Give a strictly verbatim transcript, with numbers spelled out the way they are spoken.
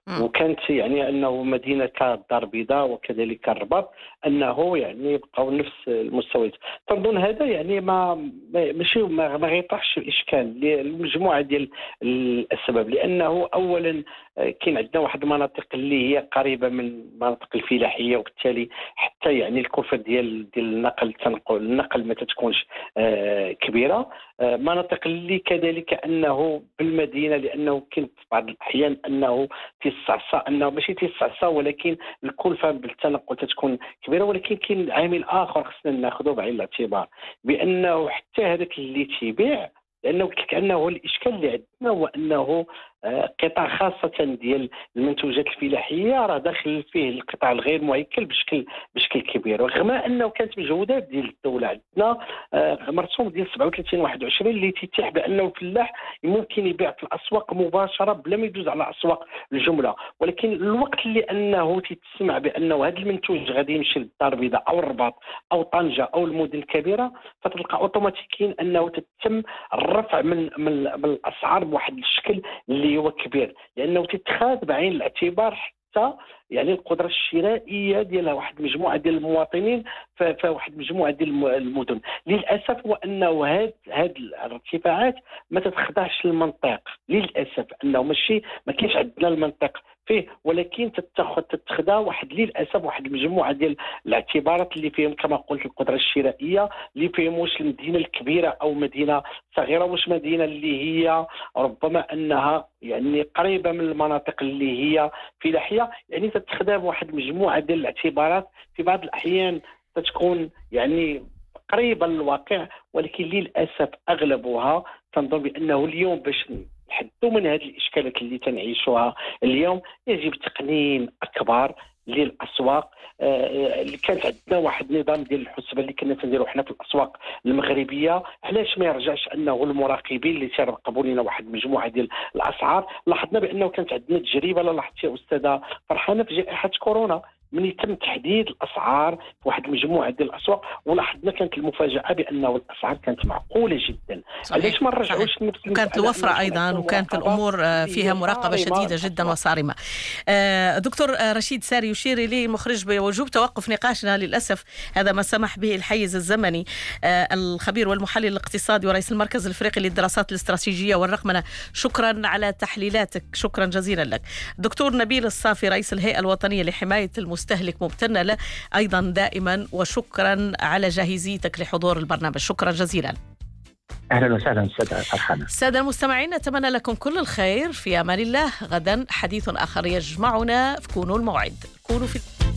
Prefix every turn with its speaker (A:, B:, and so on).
A: مم.
B: وكانت يعني انه مدينه كالدار البيضاء وكذلك الرباط انه يعني بقاو نفس المستويات. تنظن هذا يعني ما ما- ماشي ما ما غيطرحش الاشكال للمجموعه ديال الاسباب، لانه اولا آه، كاين عندنا واحد المناطق اللي هي قريبه من المناطق الفلاحيه، وبالتالي حتى يعني الكلفه ديال ديال النقل التنقل النقل ما تتكونش آه، كبيره. آه، مناطق اللي كذلك انه بالمدينه، لانه كاين في بعض الاحيان انه تيستعصى انه ماشي تيستعصى ولكن الكلفه بالتنقل تتكون كبيره. ولكن كاين عامل اخر خصنا ناخذه بعين الاعتبار، بانه حتى هذاك اللي تيبيع، لانه قلت لك انه الاشكال اللي عندنا هو انه آه، قطاع خاصه ديال المنتوجات الفلاحيه راه داخل فيه القطاع الغير مهيكل بشكل بشكل كبير، رغم انه كانت مجهودات ديال الدوله عندنا آه، مرسوم ديال سبعة وثلاثين واحد وعشرين اللي تيتيح بانه الفلاح ممكن يبيع في الاسواق مباشره بلا ما يدوز على اسواق الجمله. ولكن الوقت اللي انه تسمع بانه هذا المنتوج غادي يمشي للدار البيضاء او الرباط او طنجه او المدن الكبيره، فتلقى اوتوماتيكيا انه تتم الرفع من من, من الاسعار بواحد الشكل اللي هو كبير، لانه تتخاذ بعين الاعتبار حتى يعني القدره الشرائيه ديال واحد المجموعه ديال المواطنين في واحد المجموعه ديال المدن. للاسف هو انه هاد هاد الارتفاعات ما تتخضعش للمنطق، للاسف انه ماشي ما كاينش عندنا المنطق فيه، ولكن تتخذ تتخذى واحد للاسف واحد المجموعه ديال الاعتبارات اللي فيهم كما قلت القدره الشرائيه، اللي فيهم واش المدينه الكبيره او مدينه صغيره، واش مدينه اللي هي ربما انها يعني قريبه من المناطق اللي هي فلاحيه، يعني تتخذى بواحد المجموعه ديال الاعتبارات في بعض الاحيان تتكون يعني قريبه للواقع، ولكن للاسف اغلبها تنظر بانه اليوم باش نحدوا من هذه الاشكالات اللي تنعيشوها اليوم يجب تقنين اكبر للاسواق. آه كانت عندنا واحد النظام ديال الحسبه اللي كنا تنديروا حنا في الاسواق المغربيه، علاش ما يرجعش انه المراقبين اللي تيراقبوا لنا واحد المجموعه ديال الاسعار؟ لاحظنا بانه كانت عندنا تجربه لا لاحظتي يا استاذه فرحانه في جائحه كورونا، من يتم تحديد الاسعار في واحد المجموعه ديال الاسواق، ولاحظنا كانت المفاجاه بانه الاسعار كانت معقوله جدا. علاش ما نرجعوش نفس
A: وكانت الوفره ايضا، وكانت الامور فيها مراقبه شديده جدا وصارمه. دكتور رشيد ساري يشير اليه المخرج بوجوب توقف نقاشنا للاسف، هذا ما سمح به الحيز الزمني. الخبير والمحلل الاقتصادي ورئيس المركز الافريقي للدراسات الاستراتيجيه والرقمنه، شكرا على تحليلاتك، شكرا جزيلا لك. دكتور نبيل الصافي رئيس الهيئه الوطنيه لحمايه المستهلك، ممتنة له أيضا دائما، وشكرا على جاهزيتك لحضور البرنامج، شكرا جزيلا.
C: أهلا وسهلا أستاذ فرحانة.
A: السادة المستمعين نتمنى لكم كل الخير، في أمان الله. غدا حديث آخر يجمعنا، كونوا الموعد، كونوا في